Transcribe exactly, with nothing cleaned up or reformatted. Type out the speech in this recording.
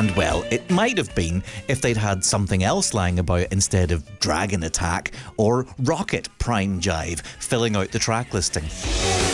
And well, it might have been if they'd had something else lying about instead of Dragon Attack or Rocket Prime Jive filling out the track listing.